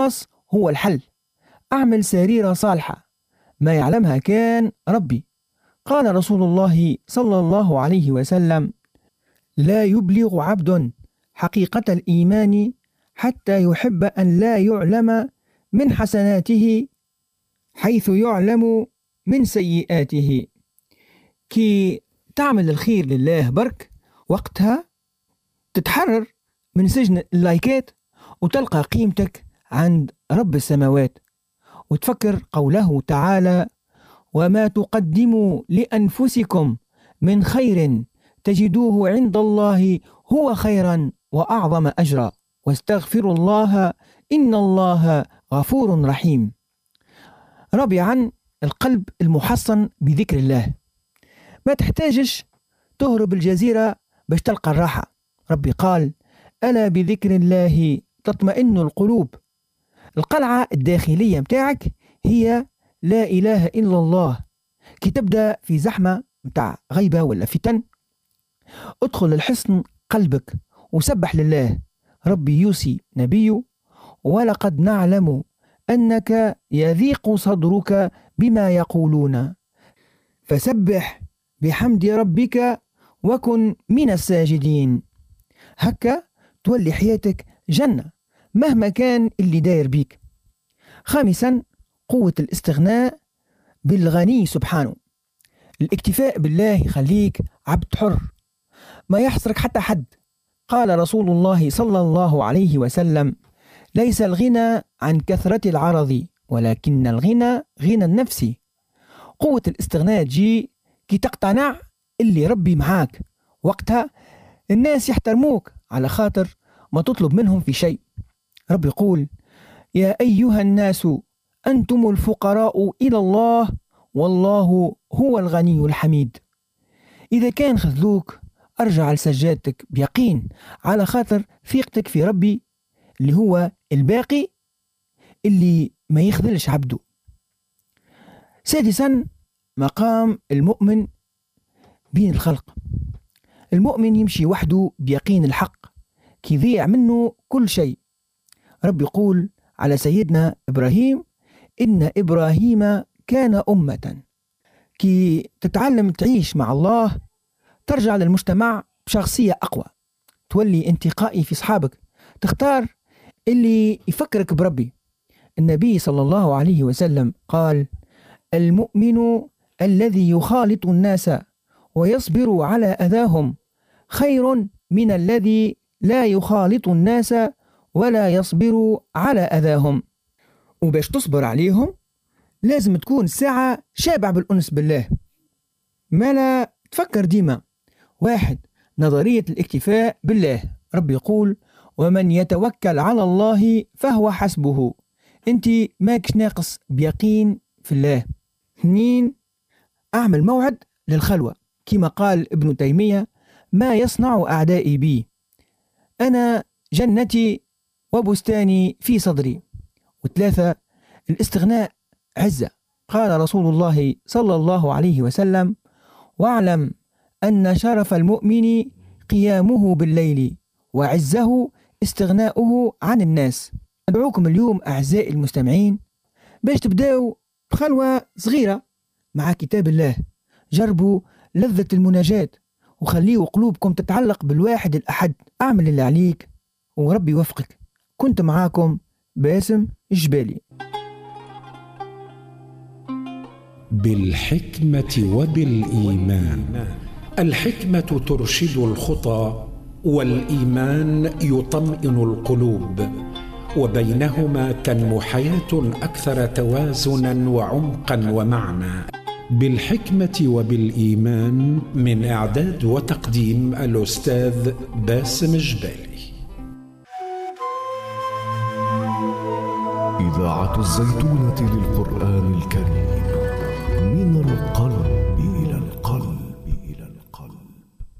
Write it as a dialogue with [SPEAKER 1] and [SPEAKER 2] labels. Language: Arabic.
[SPEAKER 1] الإخلاص هو الحل. أعمل سريرة صالحة ما يعلمها كان ربي. قال رسول الله صلى الله عليه وسلم: لا يبلغ عبد حقيقة الإيمان حتى يحب أن لا يعلم من حسناته حيث يعلم من سيئاته. كي تعمل الخير لله برك، وقتها تتحرر من سجن اللايكات وتلقى قيمتك عند رب السماوات، وتفكر قوله تعالى: وما تقدموا لأنفسكم من خير تجدوه عند الله هو خيرا وأعظم أجرا واستغفروا الله إن الله غفور رحيم. رابعا، القلب المحصن بذكر الله. ما تحتاجش تهرب الجزيرة باش تلقى الراحة. ربي قال: ألا بذكر الله تطمئن القلوب. القلعة الداخلية متاعك هي لا إله إلا الله. كي تبدأ في زحمة متاع غيبة ولا فتن، ادخل الحصن قلبك وسبح لله. ربي يوصي نبيه: ولقد نعلم أنك يضيق صدرك بما يقولون فسبح بحمد ربك وكن من الساجدين. هكا تولي حياتك جنة مهما كان اللي داير بيك. خامسا، قوة الاستغناء بالغني سبحانه. الاكتفاء بالله يخليك عبد حر، ما يحصرك حتى حد. قال رسول الله صلى الله عليه وسلم: ليس الغنى عن كثرة العرض ولكن الغنى غنى النفس. قوة الاستغناء تجي كي تقتنع اللي ربي معاك، وقتها الناس يحترموك على خاطر ما تطلب منهم في شيء. رب يقول: يا أيها الناس أنتم الفقراء إلى الله والله هو الغني الحميد. إذا كان خذلوك أرجع لسجادتك بيقين على خاطر ثقتك في ربي اللي هو الباقي اللي ما يخذلش عبده. سادسا، مقام المؤمن بين الخلق. المؤمن يمشي وحده بيقين الحق كي يضيع منه كل شيء. رب يقول على سيدنا إبراهيم: إن إبراهيم كان أمة. كي تتعلم تعيش مع الله ترجع للمجتمع بشخصية أقوى، تولي انتقائي في صحابك، تختار اللي يفكرك بربي. النبي صلى الله عليه وسلم قال: المؤمن الذي يخالط الناس ويصبر على أذاهم خير من الذي لا يخالط الناس ولا يصبر على أذاهم. وباش تصبر عليهم لازم تكون ساعة شابع بالأنس بالله. ما لا تفكر ديما. واحد، نظرية الاكتفاء بالله. رب يقول: ومن يتوكل على الله فهو حسبه. انت ماكش ناقص بيقين في الله. اثنين، أعمل موعد للخلوة كما قال ابن تيمية: ما يصنع أعدائي بي، أنا جنتي وبستاني في صدري. وثلاثة، الاستغناء عزة. قال رسول الله صلى الله عليه وسلم: واعلم أن شرف المؤمن قيامه بالليل وعزه استغناؤه عن الناس. أدعوكم اليوم أعزائي المستمعين باش تبداو بخلوة صغيرة مع كتاب الله. جربوا لذة المناجاة وخليوا قلوبكم تتعلق بالواحد الأحد. أعمل اللي عليك وربي يوفقك. كنت معاكم باسم الجبالي.
[SPEAKER 2] بالحكمة وبالإيمان. الحكمة ترشد الخطى والإيمان يطمئن القلوب، وبينهما تنمو حياة أكثر توازنا وعمقا ومعنى. بالحكمة وبالإيمان، من إعداد وتقديم الأستاذ باسم الجبالي.
[SPEAKER 3] إذاعة الزيتونة للقرآن الكريم، من القلب